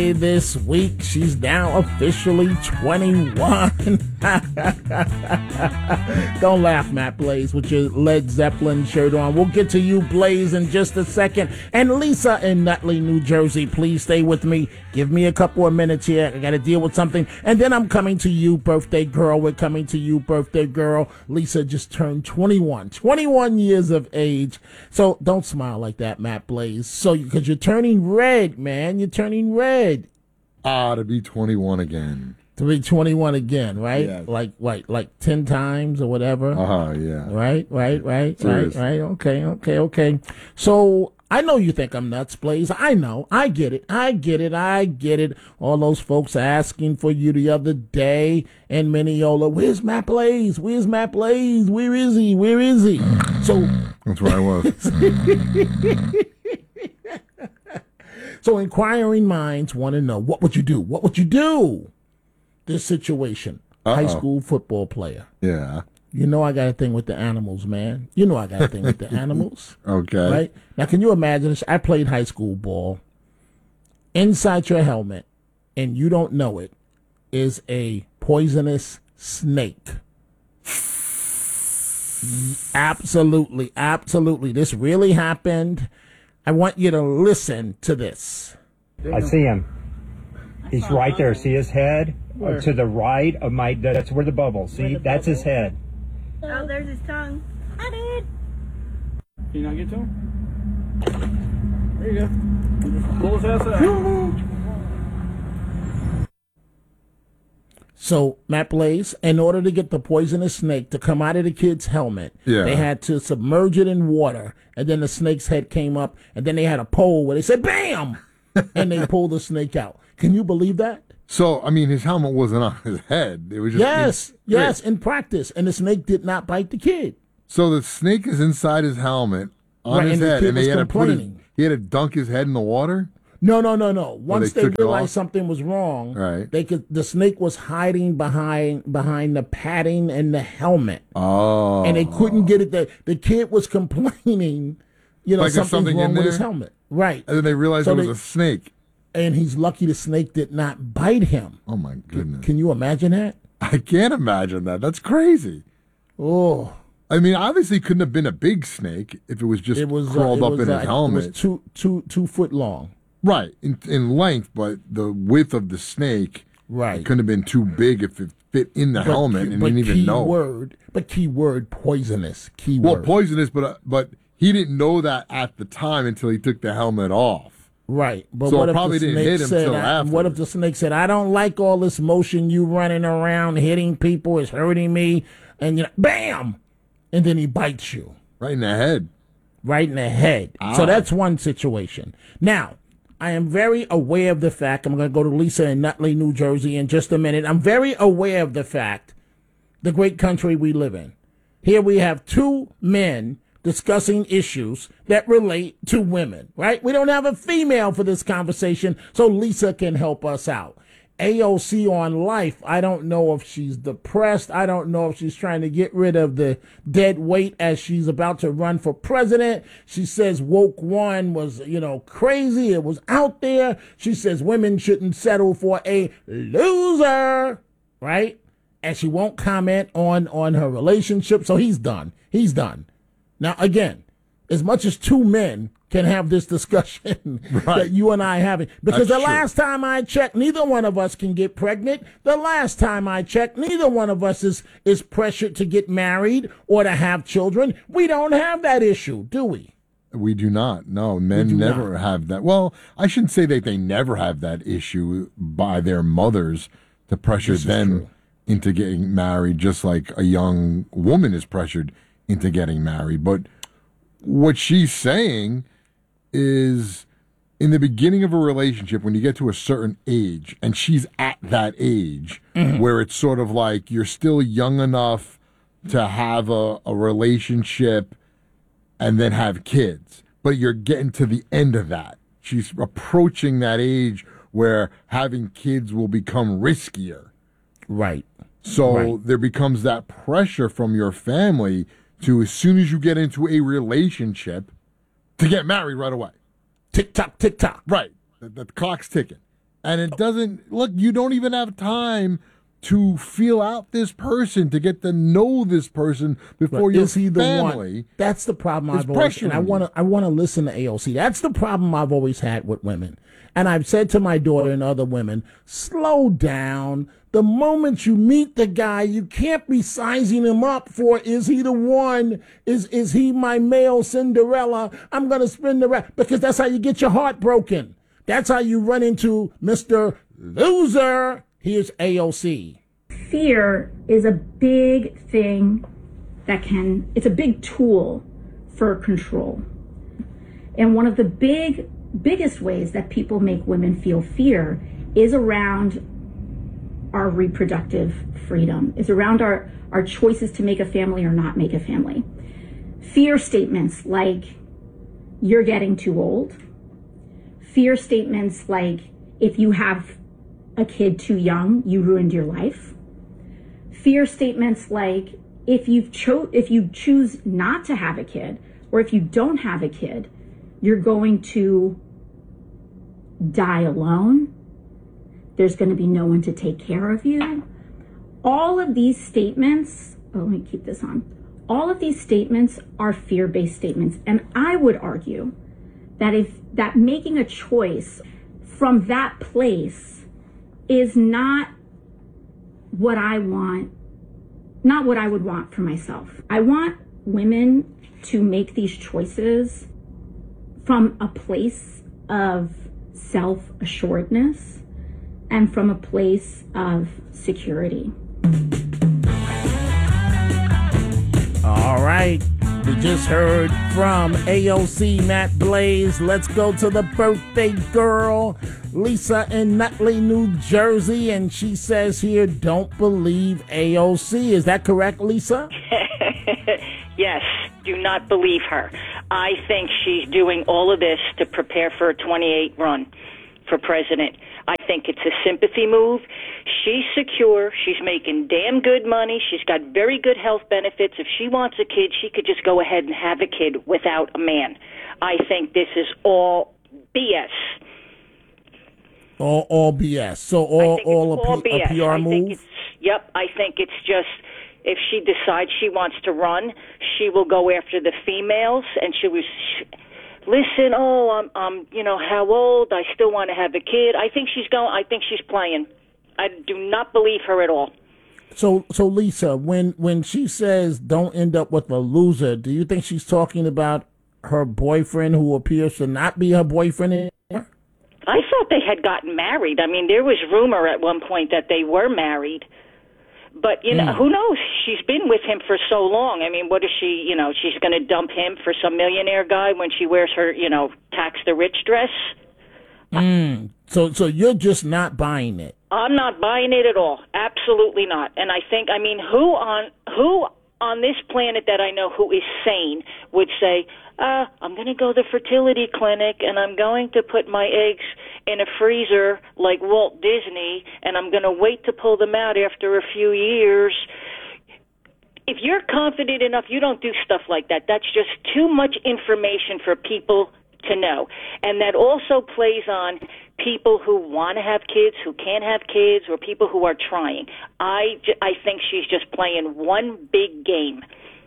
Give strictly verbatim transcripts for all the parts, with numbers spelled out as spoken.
This week, she's now officially twenty-one. Don't laugh, Matt Blaze, with your Led Zeppelin shirt on. We'll get to you, Blaze, in just a second. And Lisa in Nutley, New Jersey, please stay with me. Give me a couple of minutes here. I got to deal with something. And then I'm coming to you, birthday girl. We're coming to you, birthday girl. Lisa just turned twenty-one. twenty-one years of age. So don't smile like that, Matt Blaze. So, because you're turning red, man. You're turning red. Ah, to be twenty-one again. To be twenty-one again, right? Yeah. Like, like, like ten times or whatever. Uh-huh, yeah. Right, right, right, Serious. right, right. Okay, okay, okay. So I know you think I'm nuts, Blaze. I know. I get it. I get it. I get it. All those folks asking for you the other day in Mineola. Where's Matt Blaze? Where's Matt Blaze? Where is he? Where is he? So That's where I was. So inquiring minds want to know, what would you do? What would you do? This situation. Uh-oh. High school football player. Yeah. You know I got a thing with the animals, man. You know I got a thing with the animals. Okay. Right? Now, can you imagine this? I played high school ball. Inside your helmet, and you don't know it, is a poisonous snake. Absolutely, absolutely. This really happened. I want you to listen to this. I see him. He's right there. See his head? Uh, to the right of my, that's where the bubble. See, that's his head. Oh, there's his tongue. I did. Can you not get to him? There you go. Pull his ass out. So, Matt Blaze, in order to get the poisonous snake to come out of the kid's helmet, Yeah. they had to submerge it in water, and then the snake's head came up, and then they had a pole where they said, BAM! And they pulled the snake out. Can you believe that? So, I mean, his helmet wasn't on his head. It was just Yes, Yeah. yes, in practice. And the snake did not bite the kid. So the snake is inside his helmet on Right, his and the head, kid and they was had to put his, complaining. he had to dunk his head in the water. No, no, no, no. Once they they, took it realized off? something was wrong, Right. they could. The snake was hiding behind behind the padding and the helmet, Oh, and they couldn't get it. The, the kid was complaining, you know, Like there's something's something wrong in with his there? helmet. Right. And then they realized So it was they- a snake. And he's lucky the snake did not bite him. Oh my goodness! Can you imagine that? I can't imagine that. That's crazy. Oh, I mean, obviously, it couldn't have been a big snake if it was just it was uh, crawled it up was, in uh, his helmet. It was two, two, two foot long. Right, in, in length, but the width of the snake Right. it couldn't have been too big if it fit in the But helmet key- and but he didn't even key know. Word, but key word poisonous. Key Well, word. poisonous, but uh, but he didn't know that at the time until he took the helmet off. Right, but So what it if probably the didn't snake hit him said? till I, what if afterwards. the snake said, "I don't like all this motion you running around, hitting people. It's hurting me," and you know, bam, and then he bites you Right in the head. right in the head. Ah. So that's one situation. Now, I am very aware of the fact. I'm going to go to Lisa in Nutley, New Jersey, in just a minute. I'm very aware of the fact, the great country we live in. Here we have two men discussing issues that relate to women, right? We don't have a female for this conversation, so Lisa can help us out. A O C on life, I don't know if she's depressed. I don't know if she's trying to get rid of the dead weight as she's about to run for president. She says woke one was, you know, crazy. It was out there. She says women shouldn't settle for a loser, right? And she won't comment on, on her relationship. So he's done. He's done. Now, again, as much as two men can have this discussion Right. that you and I are having, because That's the true. last time I checked, neither one of us can get pregnant. The last time I checked, neither one of us is, is pressured to get married or to have children. We don't have that issue, do we? We do not. No, men do never not. have that. Well, I shouldn't say that they never have that issue by their mothers to pressure This is them true. into getting married, just like a young woman is pressured into getting married. But what she's saying is in the beginning of a relationship, when you get to a certain age, and she's at that age where it's sort of like you're still young enough to have a, a relationship and then have kids, but you're getting to the end of that. She's approaching that age where having kids will become riskier. Right. So Right. there becomes that pressure from your family to, as soon as you get into a relationship, to get married right away. Tick tock, tick tock. Right. The, the clock's ticking. And it doesn't, look, you don't even have time to feel out this person, to get to know this person before Right. your Is he the family. one? That's the problem is I've always, and I pressuring want to, I want to listen to A O C. That's the problem I've always had with women. And I've said to my daughter and other women, slow down. The moment you meet the guy, you can't be sizing him up for, is he the one? Is is he my male Cinderella? I'm going to spin the rest, because that's how you get your heart broken. That's how you run into Mister Loser. Here's A O C. Fear is a big thing that can, it's a big tool for control. And one of the big, biggest ways that people make women feel fear is around our reproductive freedom, is around our, our choices to make a family or not make a family. Fear statements like, you're getting too old. Fear statements like, if you have a kid too young, you ruined your life. Fear statements like, if you've cho- if you choose not to have a kid, or if you don't have a kid, you're going to die alone. There's going to be no one to take care of you. All of these statements, oh, let me keep this on. All of these statements are fear-based statements. And I would argue that if that making a choice from that place is not what I want, not what I would want for myself. I want women to make these choices from a place of self-assuredness and from a place of security. All right. We just heard from A O C, Matt Blaze. Let's go to the birthday girl, Lisa in Nutley, New Jersey. And she says here, don't believe A O C. Is that correct, Lisa? Yes, do not believe her. I think she's doing all of this to prepare for a twenty-eight run for president. I think it's a sympathy move. She's secure. She's making damn good money. She's got very good health benefits. If she wants a kid, she could just go ahead and have a kid without a man. I think this is all B S. All, all B S. So all, all, a, all P, a P R I think move? it's, yep, I think it's just, if she decides she wants to run, she will go after the females, and she was... Listen, oh, I'm, I'm, you know, how old? I still want to have a kid. I think she's going. I think she's playing. I do not believe her at all. So, so Lisa, when when she says don't end up with a loser, do you think she's talking about her boyfriend who appears to not be her boyfriend anymore? I thought they had gotten married. I mean, there was rumor at one point that they were married. But, you know, mm. who knows? She's been with him for so long. I mean, what is she, you know, she's going to dump him for some millionaire guy when she wears her, you know, tax the rich dress? Mm. So so you're just not buying it? I'm not buying it at all. Absolutely not. And I think, I mean, who on who on this planet that I know who is sane would say, uh, I'm going to go to the fertility clinic and I'm going to put my eggs in a freezer like Walt Disney and I'm going to wait to pull them out after a few years. If you're confident enough, you don't do stuff like that. That's just too much information for people to know. And that also plays on people who want to have kids, who can't have kids, or people who are trying. I, I think she's just playing one big game.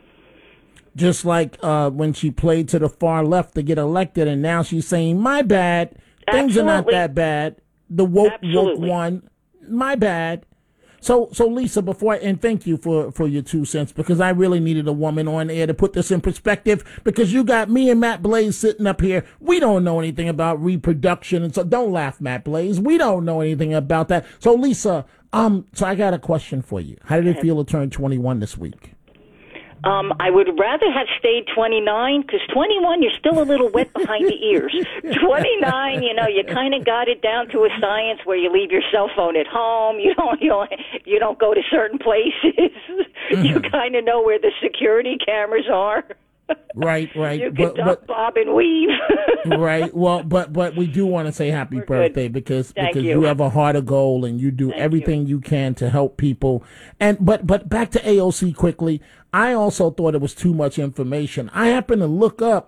Just like uh, when she played to the far left to get elected, and now she's saying, my bad, things Absolutely. are not that bad. The woke, woke Absolutely. one, my bad. So, so Lisa, before I, and thank you for, for your two cents, because I really needed a woman on air to put this in perspective, because you got me and Matt Blaze sitting up here. We don't know anything about reproduction, and so don't laugh, Matt Blaze. We don't know anything about that. So, Lisa, um, so I got a question for you. How did it feel to turn twenty-one this week? Um, I would rather have stayed twenty-nine, because twenty-one, you're still a little wet behind the ears. twenty-nine, you know, you kind of got it down to a science where you leave your cell phone at home. You don't, you don't, you don't go to certain places. Mm-hmm. You kind of know where the security cameras are. Right, right. You can but, duck, but, bob, and weave. Right. Well, but but we do want to say happy We're birthday good. because Thank because you. you have a heart of gold and you do Thank everything you. you can to help people. And but but back to A O C quickly. I also thought it was too much information. I happened to look up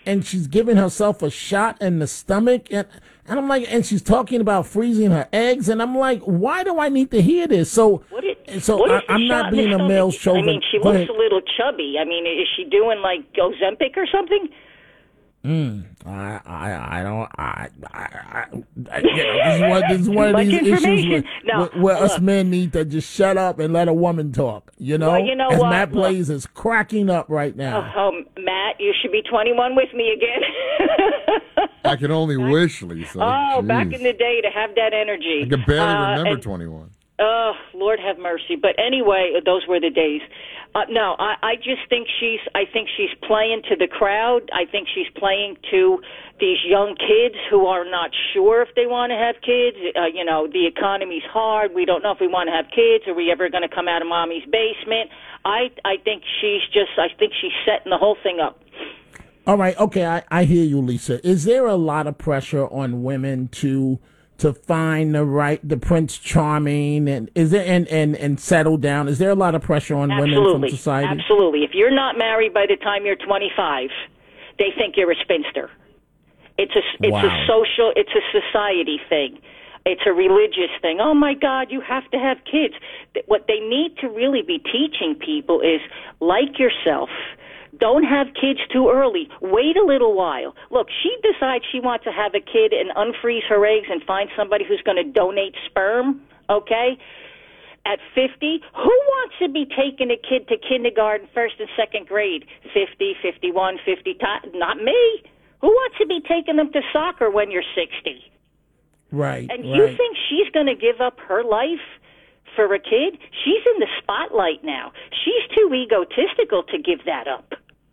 and she's giving herself a shot in the stomach, and and I'm like, and she's talking about freezing her eggs, and I'm like, why do I need to hear this? So, What is, so what is I, the I'm shot not in the being a stomach? male I chauvinist. mean, she Go looks ahead. a little chubby. I mean, is she doing like Ozempic or something? Mm, I, I, I don't, I, I, I you know, this is one, this is one of Much these issues information. where, No, where, where us look. men need to just shut up and let a woman talk. You know, Well, you know as what? Matt Look. Blaze is cracking up right now. Oh, Matt, you should be twenty-one with me again. I can only wish, Lisa. Oh, Jeez. back in the day to have that energy. I can barely Uh, remember and- twenty-one. Oh, Lord have mercy. But anyway, those were the days. Uh, no, I, I just think she's. I think she's playing to the crowd. I think she's playing to these young kids who are not sure if they want to have kids. Uh, you know, the economy's hard. We don't know if we want to have kids. Are we ever going to come out of mommy's basement? I, I think she's just. I think she's setting the whole thing up. All right, okay, I, I hear you, Lisa. Is there a lot of pressure on women to to find the right, the Prince Charming, and is there and, and, and settle down? Is there a lot of pressure on women Absolutely. from society? Absolutely. If you're not married by the time you're twenty-five, they think you're a spinster. It's a it's Wow. a social, it's a society thing. It's a religious thing. Oh my God, you have to have kids. Th- What they need to really be teaching people is like yourself. Don't have kids too early. Wait a little while. Look, she decides she wants to have a kid and unfreeze her eggs and find somebody who's going to donate sperm, okay? At fifty, who wants to be taking a kid to kindergarten, first and second grade? fifty, fifty-one, fifty, not me. Who wants to be taking them to soccer when you're sixty? Right, And right. you think she's going to give up her life for a kid? She's in the spotlight now. She's too egotistical to give that up.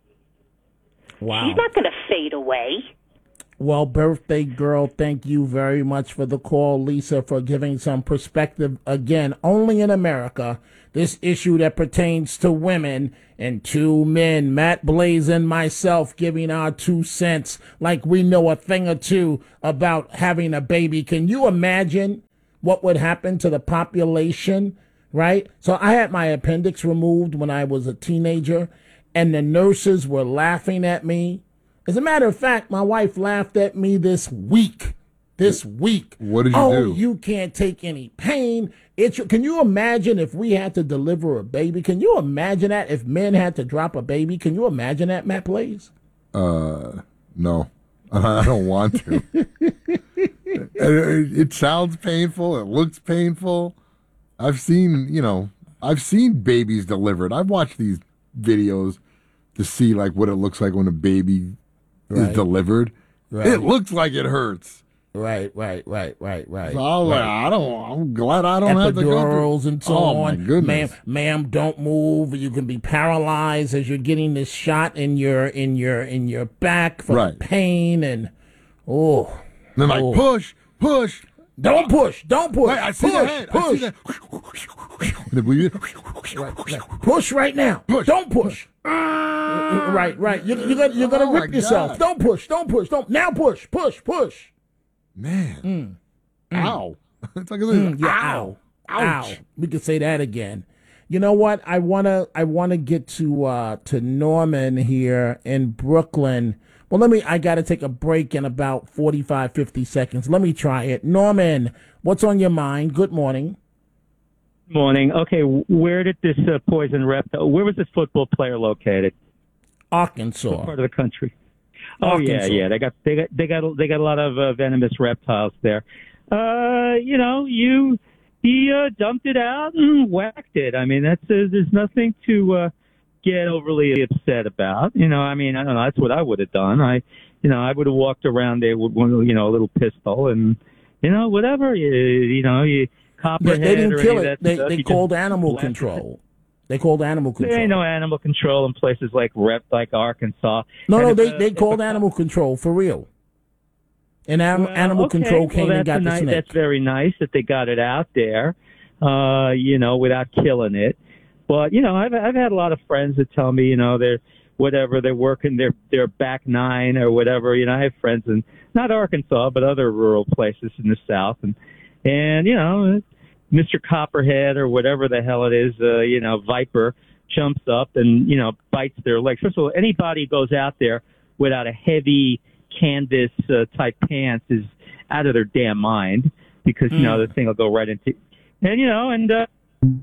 Wow. She's not going to fade away. Well, birthday girl, thank you very much for the call, Lisa, for giving some perspective. Again, only in America, this issue that pertains to women and two men, Matt Blaze and myself, giving our two cents like we know a thing or two about having a baby. Can you imagine what would happen to the population, right? So I had my appendix removed when I was a teenager, and the nurses were laughing at me. As a matter of fact, my wife laughed at me this week. This week. What did you oh, do? you can't take any pain. It's, can you imagine if we had to deliver a baby? Can you imagine that if men had to drop a baby? Can you imagine that, Matt Blaze? Uh, no, I don't want to. it, it sounds painful. It looks painful. I've seen, you know, I've seen babies delivered. I've watched these videos to see like what it looks like when a baby Right. is delivered. Right. It looks like it hurts. Right, right, right, right, right. So I was right. like, I don't. I'm glad I don't have to go Epidurals through. and so oh, on. my goodness. Ma'am, ma'am, don't move. You can be paralyzed as you're getting this shot in your in your in your back for Right. pain and oh. And they're like, oh. push, push. Don't push. Don't push. Wait, I see push, the head. I push. see that. And they bleed. Push right now. Push. Don't push. Right, right. You, you're gonna, you're gonna Oh, rip my yourself. God. Don't push. Don't push. Don't now. Push. Push. Push. Man. Ow. It's like a Mm, yeah, ow. ow. Ouch. Ow. We could say that again. You know what? I wanna I wanna get to uh to Norman here in Brooklyn. Well, let me I gotta take a break in about forty-five, fifty seconds. Let me try it. Norman, what's on your mind? Good morning. Morning. Okay, where did this uh, poison reptile? Where was this football player located? Arkansas. What part of the country? Oh Arkansas. yeah, yeah. They got they got they got they got a lot of uh, venomous reptiles there. Uh, you know, you he uh, dumped it out and whacked it. I mean, that's uh, there's nothing to uh, get overly upset about. You know, I mean, I don't know. That's what I would have done. I, you know, I would have walked around there with one, you know, a little pistol and, you know, whatever. You, you know, you. They, Copperhead they didn't or kill any of it. that They stuff. they You called just animal blast it. control. They called animal control. There ain't no animal control in places like Rep, like Arkansas. No, And no, if they a- they if called a- animal control for real. And am, Well, animal okay, control came well, and that's got a the nice, snake. That's very nice that they got it out there, uh, you know, without killing it. But you know, I've I've had a lot of friends that tell me, you know, they're whatever they're working their their back nine or whatever. You know, I have friends in not Arkansas but other rural places in the South, and and you know. Mister Copperhead or whatever the hell it is, uh, you know, Viper jumps up and, you know, bites their legs. First of all, anybody who goes out there without a heavy canvas uh, type pants is out of their damn mind, because you mm. know the thing will go right into, and you know, and uh,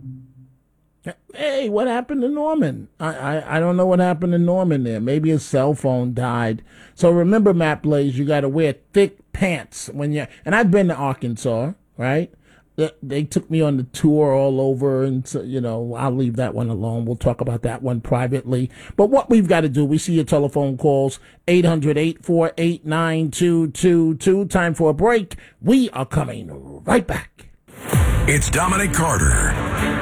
hey, what happened to Norman? I, I I don't know what happened to Norman there. Maybe his cell phone died. So remember, Matt Blaze, you got to wear thick pants when you. And I've been to Arkansas, right? They, they took me on the tour all over, and so, you know, I'll leave that one alone. We'll talk about that one privately. But what we've got to do, we see your telephone calls, eight hundred, eight four eight, nine two two two. Time for a break. We are coming right back. It's Dominic Carter.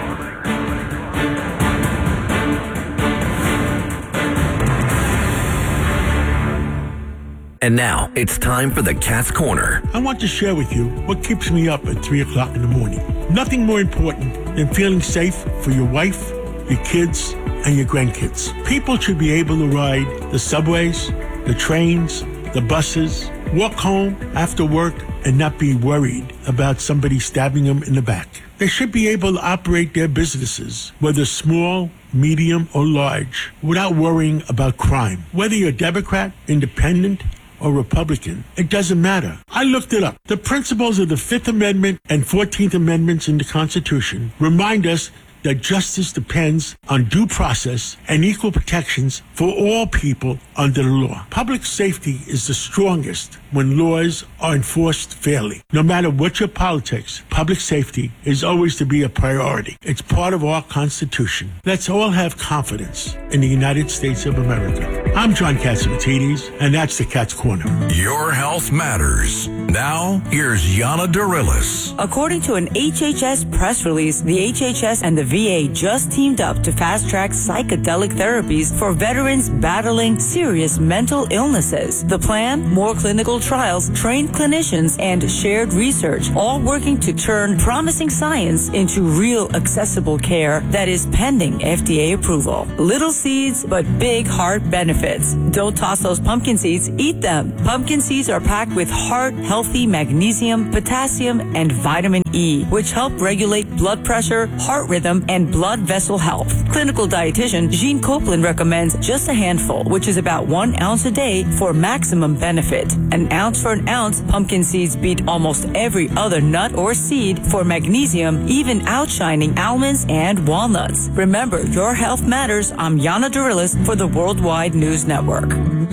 And now, it's time for the Cat's Corner. I want to share with you what keeps me up at three o'clock in the morning. Nothing more important than feeling safe for your wife, your kids, and your grandkids. People should be able to ride the subways, the trains, the buses, walk home after work, and not be worried about somebody stabbing them in the back. They should be able to operate their businesses, whether small, medium, or large, without worrying about crime. Whether you're Democrat, Independent, or Republican, it doesn't matter. I looked it up. The principles of the Fifth Amendment and Fourteenth Amendments in the Constitution remind us that justice depends on due process and equal protections for all people under the law. Public safety is the strongest when laws are enforced fairly. No matter what your politics, public safety is always to be a priority. It's part of our Constitution. Let's all have confidence in the United States of America. I'm John Catsimatidis, and that's the Cat's Corner. Your health matters. Now, here's Yana Dorillis. According to an H H S press release, the H H S and the V A just teamed up to fast-track psychedelic therapies for veterans battling serious mental illnesses. The plan, more clinical trials, trained clinicians, and shared research, all working to turn promising science into real accessible care that is pending F D A approval. Little seeds, but big heart benefits. Don't toss those pumpkin seeds, eat them. Pumpkin seeds are packed with heart-healthy magnesium, potassium, and vitamin E, which help regulate blood pressure, heart rhythm, and blood vessel health. Clinical dietitian Jean Copeland recommends just a handful, which is about one ounce a day for maximum benefit. An ounce for an ounce, pumpkin seeds beat almost every other nut or seed for magnesium, even outshining almonds and walnuts. Remember, your health matters. I'm Yana Dorillis for the Worldwide News Network.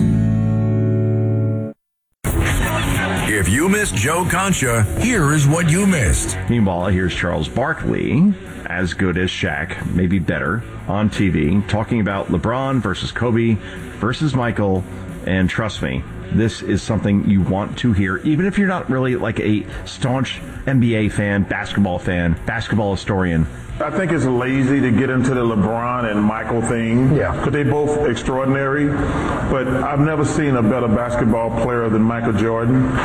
If you missed Joe Concha, here is what you missed. Meanwhile, here's Charles Barkley, as good as Shaq, maybe better, on T V, talking about LeBron versus Kobe versus Michael, and trust me, this is something you want to hear, even if you're not really like a staunch N B A fan, basketball fan, basketball historian. I think it's lazy to get into the LeBron and Michael thing. Yeah. Because they're both extraordinary. But I've never seen a better basketball player than Michael Jordan. Um,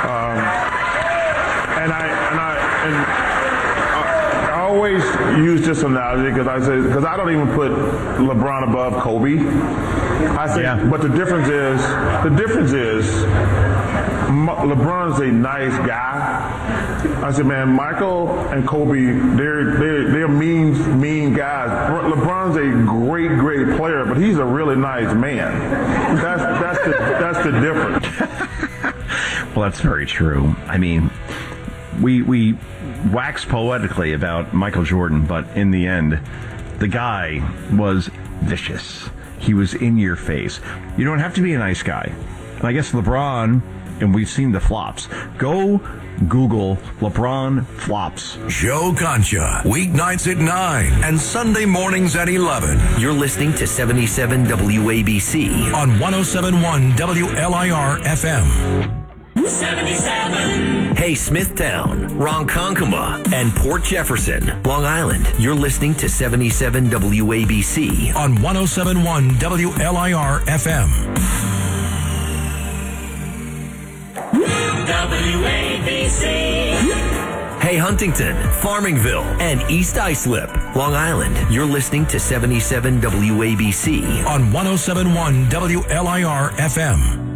and I and I and I, I always use this analogy because I say because I don't even put LeBron above Kobe. I say, yeah. But the difference is the difference is LeBron's a nice guy. I said, man, Michael and Kobe, they're they're they're mean mean guys. LeBron's a great great player, but he's a really nice man. That's that's the that's the difference. Well, that's very true. I mean, we we wax poetically about Michael Jordan, but in the end, the guy was vicious. He was in your face. You don't have to be a nice guy. And I guess LeBron, and we've seen the flops. Go Google LeBron flops. Joe Concha, weeknights at nine and Sunday mornings at eleven. You're listening to seventy-seven W A B C on one oh seven point one W L I R F M. seventy-seven. Hey, Smithtown, Ronkonkoma, and Port Jefferson, Long Island. You're listening to seventy-seven W A B C on one oh seven point one W L I R F M. W A B C. Hey, Huntington, Farmingville, and East Islip, Long Island. You're listening to seventy-seven W A B C on one oh seven point one W L I R F M.